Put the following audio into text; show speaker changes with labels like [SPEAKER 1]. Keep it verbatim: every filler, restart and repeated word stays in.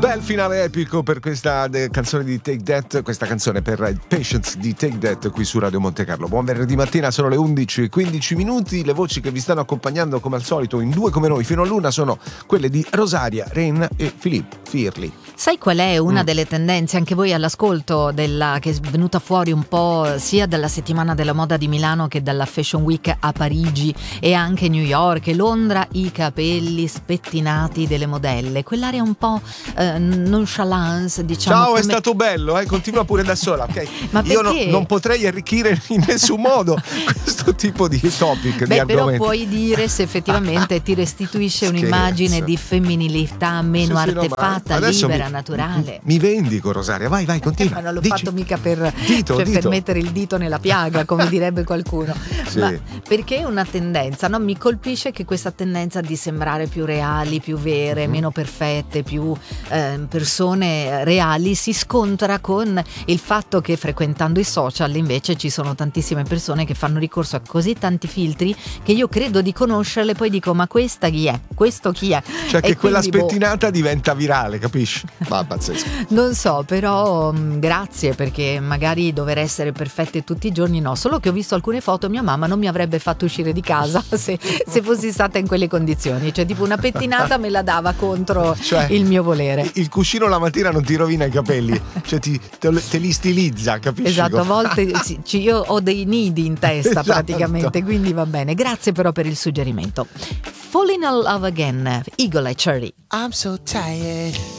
[SPEAKER 1] Bel finale epico per questa de- canzone di Take That, questa canzone per Patience di Take That qui su Radio Monte Carlo. Buon venerdì mattina, sono le undici e quindici minuti. Le voci che vi stanno accompagnando come al solito in due come noi fino all'una sono quelle di Rosaria, Renna e Filippo Firli.
[SPEAKER 2] Sai qual è una
[SPEAKER 1] Mm.
[SPEAKER 2] delle tendenze, anche voi all'ascolto, della, che è venuta fuori un po' sia dalla settimana della moda di Milano che dalla Fashion Week a Parigi e anche New York e Londra? I capelli spettinati delle modelle, quell'area un po' eh, nonchalance, diciamo.
[SPEAKER 1] Ciao,
[SPEAKER 2] come...
[SPEAKER 1] è stato bello, eh? Continua pure da sola, ok?
[SPEAKER 2] Ma
[SPEAKER 1] Io no-
[SPEAKER 2] perché?
[SPEAKER 1] non potrei arricchire in nessun modo questo tipo di topic, di
[SPEAKER 2] Beh, però
[SPEAKER 1] argomenti.
[SPEAKER 2] puoi dire se effettivamente ti restituisce
[SPEAKER 1] Scherzo.
[SPEAKER 2] un'immagine di femminilità meno
[SPEAKER 1] Sì, sì, no, ma
[SPEAKER 2] artefatta,
[SPEAKER 1] adesso
[SPEAKER 2] libera,
[SPEAKER 1] mi-
[SPEAKER 2] naturale.
[SPEAKER 1] Mi vendico, Rosaria, vai, vai, continua.
[SPEAKER 2] Ma non l'ho
[SPEAKER 1] Dici.
[SPEAKER 2] fatto mica per,
[SPEAKER 1] Dito,
[SPEAKER 2] cioè, per
[SPEAKER 1] dito.
[SPEAKER 2] mettere il dito nella piaga, come direbbe qualcuno.
[SPEAKER 1] Sì.
[SPEAKER 2] Ma perché è una tendenza, no? Mi colpisce che questa tendenza di sembrare più reali, più vere,
[SPEAKER 1] Mhm.
[SPEAKER 2] meno perfette, più eh, persone reali si scontra con il fatto che frequentando i social invece ci sono tantissime persone che fanno ricorso a così tanti filtri che io credo di conoscerle, poi dico ma questa chi è? Questo chi è?
[SPEAKER 1] Cioè
[SPEAKER 2] E
[SPEAKER 1] che quella
[SPEAKER 2] quindi, boh,
[SPEAKER 1] spettinata diventa virale, capisci? Va, pazzesco.
[SPEAKER 2] non so, però mh, grazie, perché magari dover essere perfette tutti i giorni no, solo che ho visto alcune foto, mia mamma non mi avrebbe fatto uscire di casa se, se fossi stata in quelle condizioni, cioè tipo una pettinata me la dava contro
[SPEAKER 1] Cioè,
[SPEAKER 2] il mio volere.
[SPEAKER 1] Il cuscino la mattina non ti rovina i capelli, cioè ti, te, te li stilizza, capisci?
[SPEAKER 2] Esatto, a volte sì, ci- io ho dei nidi in testa
[SPEAKER 1] Esatto.
[SPEAKER 2] praticamente, quindi va bene. Grazie però per il suggerimento. Falling in Love Again, Eagle e Cherry.
[SPEAKER 3] I'm so tired.